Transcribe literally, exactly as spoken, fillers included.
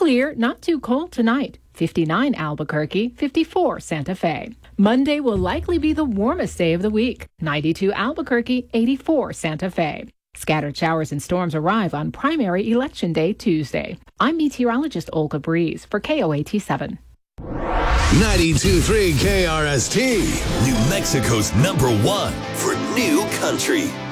Clear, not too cold tonight. fifty-nine Albuquerque, fifty-four Santa Fe. Monday will likely be the warmest day of the week. ninety-two Albuquerque, eighty-four Santa Fe. Scattered showers and storms arrive on primary election day Tuesday. I'm meteorologist Olga Breeze for K O A T seven. ninety-two point three K R S T, New Mexico's number one for new country.